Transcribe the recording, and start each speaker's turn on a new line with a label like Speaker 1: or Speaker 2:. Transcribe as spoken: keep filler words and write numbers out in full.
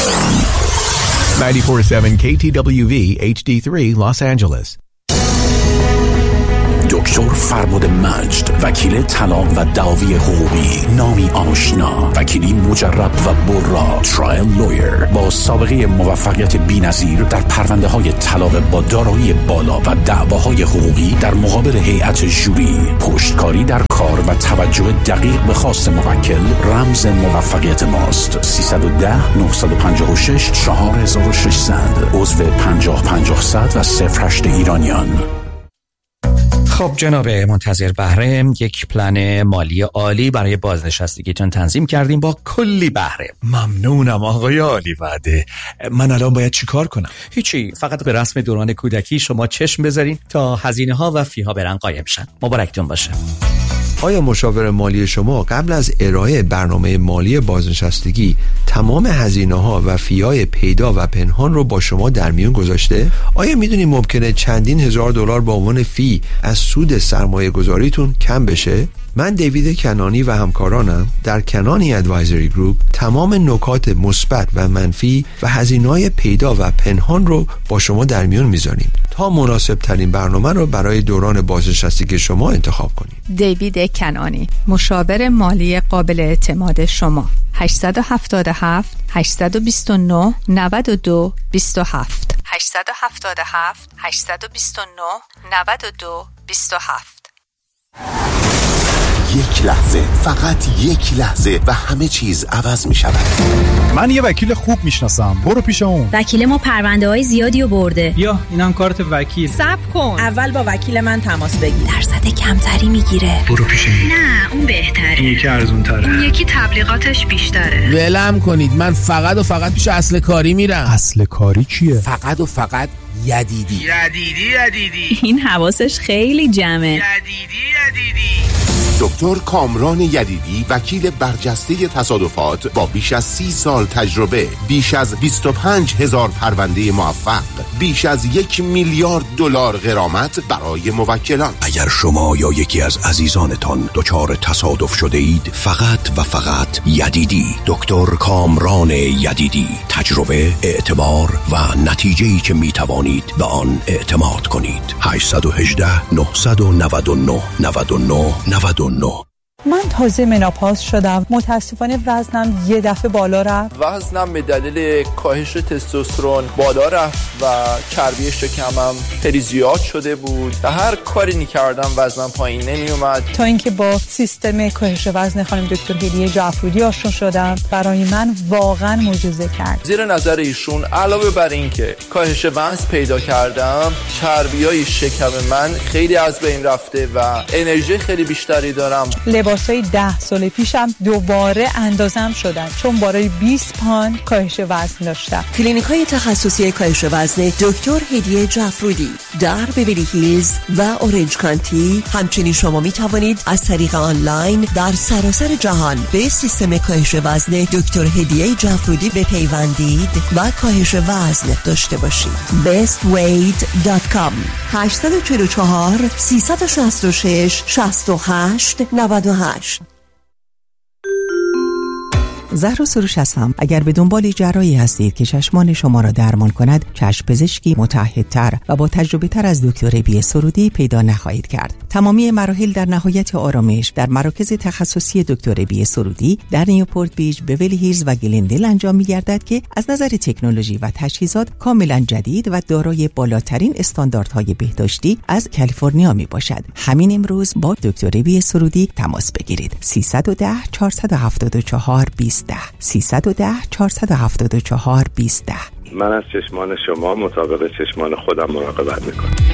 Speaker 1: ninety-four point seven K T W V H D three Los Angeles.
Speaker 2: دکتر فرباد مجد، وکیل طلاق و دعاوی حقوقی، نامی آشنا، وکیلی مجرب و برا، ترایل لویر با سابقه موفقیت بی‌نظیر در پرونده های طلاق با دارایی بالا و دعواهای حقوقی در مقابل هیئت ژوری، پشتکاری در کار و توجه دقیق به خواست موکل رمز موفقیت ماست. سیصد و ده نهصد و پنجاه و شش چهار هزار و ششصد، عضو پنجاه پنجاه صد و صفر هشت ایرانیان.
Speaker 3: خب جناب منتظر بهره، یک پلن مالی عالی برای بازنشستگیتون تنظیم کردیم با کلی بهره.
Speaker 4: ممنونم آقای عالی وعده. من الان باید چی کار کنم؟
Speaker 3: هیچی، فقط به رسم دوران کودکی شما چشم بذارین تا هزینه ها و فی ها برن قایم شن. مبارکتون باشه.
Speaker 5: آیا مشاور مالی شما قبل از ارائه برنامه مالی بازنشستگی تمام هزینه‌ها و فی‌های پیدا و پنهان رو با شما در میون گذاشته؟ آیا میدونید ممکنه چندین هزار دلار به عنوان فی از سود سرمایه گذاریتون کم بشه؟ من دیوید کنانی و همکارانم در کنانی ادوایزری گروپ تمام نکات مثبت و منفی و هزینه‌های پیدا و پنهان رو با شما در میون میذاریم تا مناسب ترین برنامه رو برای دوران بازنشستگی شما انتخاب کنیم.
Speaker 6: دیوید کنانی، مشاور مالی قابل اعتماد شما. هشت هفت هفت هشت دو نه نه دو دو هفت هشت هفت هفت هشت دو نه نه دو دو هفت.
Speaker 7: یک لحظه، فقط یک لحظه و همه چیز عوض می شود.
Speaker 8: من یه وکیل خوب میشناسم، برو پیش اون.
Speaker 9: وکیل ما پرونده های زیادی رو برده.
Speaker 10: یا اینم کارت وکیل.
Speaker 11: صبر کن، اول با وکیل من تماس بگیر.
Speaker 9: درصد کمتری میگیره.
Speaker 8: برو پیش این.
Speaker 9: نه اون بهتره.
Speaker 8: این یکی ارزون تره.
Speaker 9: اون یکی تبلیغاتش بیشتره.
Speaker 12: ولم کنید، من فقط و فقط پیش اصل کاری میرم.
Speaker 8: اصل کاری چیه؟
Speaker 12: فقط و فقط یدیدی.
Speaker 11: یدیدی یدیدی.
Speaker 9: این حواسش خیلی جمعه.
Speaker 11: یدیدی یدیدی.
Speaker 7: دکتر کامران یدیدی، وکیل برجسته تصادفات با بیش از سی سال تجربه، بیش از بیست و پنج هزار پرونده موفق، بیش از یک میلیارد دلار غرامت برای موکلان.
Speaker 2: اگر شما یا یکی از عزیزانتان دچار تصادف شده اید، فقط و فقط یدیدی، دکتر کامران یدیدی، تجربه، اعتبار و نتیجه‌ای که می توانید به آن اعتماد کنید. هشت یک هشت نه نه نه نه نه نه نه.
Speaker 13: من تازه مناپاز شدم، متاسفانه وزنم یه دفعه بالا رفت.
Speaker 14: وزنم به دلیل کاهش تستوسترون بالا رفت و چربی شکمم خیلی زیاد شده بود و هر کاری می‌کردم وزنم پایین نمی اومد، تا
Speaker 13: اینکه با سیستم کاهش وزن خانم دکتر هدیه جعفرودی آشنا شدم. برای من واقعا معجزه کرد.
Speaker 14: زیر نظر ایشون علاوه بر این که کاهش وزن پیدا کردم، چربیای شکم من خیلی از بین رفته و انرژی خیلی بیشتری دارم.
Speaker 13: لباسای ده سال پیشم دوباره اندازم شدن، چون برای بیست پوند کاهش وزن داشتم.
Speaker 15: کلینیک‌های تخصصی کاهش وزن دکتر هدیه جعفرودی در بیولی هیلز و اورنج کانتی. همچنین شما می توانید از طریق آنلاین در سراسر جهان به سیستم کاهش وزن دکتر هدیه جعفرودی بپیوندید و کاهش وزن داشته باشید. best weight dot com هشت چهار چهار سه شش شش شش هشت نه هشت.
Speaker 16: زهرا سروش هستم. اگر به دنبال جراحی هستید که چشمان شما را درمان کند، چشم پزشکی متعهدتر و با تجربه تر از دکتر بی سرودی پیدا نخواهید کرد. تمامی مراحل در نهایت آرامش در مراکز تخصصی دکتر بی سرودی در نیوپورت بیچ، بیولی هیلز و گلندل انجام می‌گردد که از نظر تکنولوژی و تجهیزات کاملا جدید و دارای بالاترین استانداردهای بهداشتی از کالیفرنیا میباشد. همین امروز با دکتر بی سرودی تماس بگیرید. سیصد و ده چهارصد و هفتاد و چهار بیست ده سیصد و ده چهارصد و هفتاد و چهار بیست ده.
Speaker 17: من از چشمان شما مطابق چشمان خودم مراقبت میکنم.